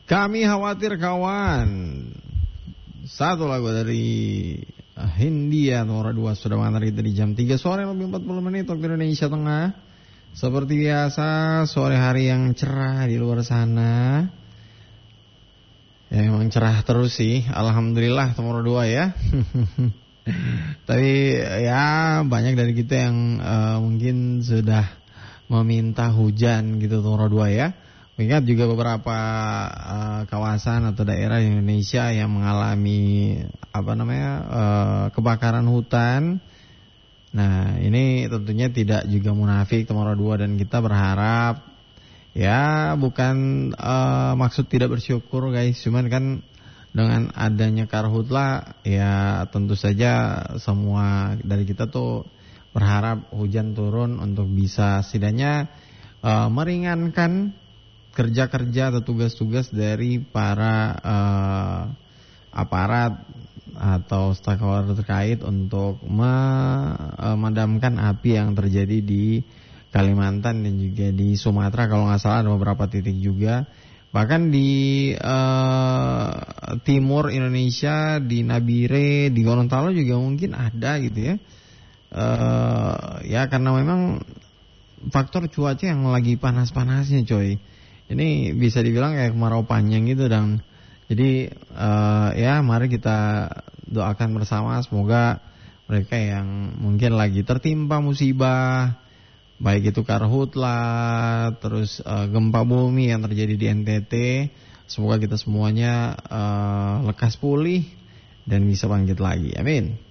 Kami khawatir kawan. Satu lagu dari Hindia nomor 2 sudah mengantar kita di jam 3 sore lebih 40 menit waktu Indonesia Tengah. Seperti biasa sore hari yang cerah di luar sana. Ya memang cerah terus sih. Alhamdulillah nomor 2 ya. Tapi ya banyak dari kita yang mungkin sudah meminta hujan gitu nomor 2 ya. Mengingat juga beberapa kawasan atau daerah di Indonesia yang mengalami kebakaran hutan. Nah, ini tentunya tidak juga munafik nomor 2 dan kita berharap ya bukan maksud tidak bersyukur guys, cuman kan dengan adanya karhutla ya tentu saja semua dari kita tuh berharap hujan turun untuk bisa setidaknya meringankan kerja-kerja atau tugas-tugas dari para aparat atau stakeholder terkait untuk memadamkan api yang terjadi di Kalimantan dan juga di Sumatera. Kalau nggak salah ada beberapa titik juga. Bahkan di timur Indonesia, di Nabire, di Gorontalo juga mungkin ada gitu ya. Ya karena memang faktor cuaca yang lagi panas-panasnya coy. Ini bisa dibilang kayak kemarau panjang gitu dan jadi ya mari kita doakan bersama semoga mereka yang mungkin lagi tertimpa musibah baik itu karhutla terus gempa bumi yang terjadi di NTT, semoga kita semuanya lekas pulih dan bisa bangkit lagi. Amin.